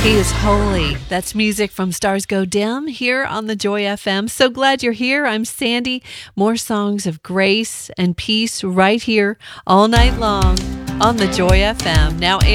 He is holy. That's music from Stars Go Dim here on the Joy FM. So glad you're here. I'm Sandy. More songs of grace and peace right here all night long on the Joy FM. Now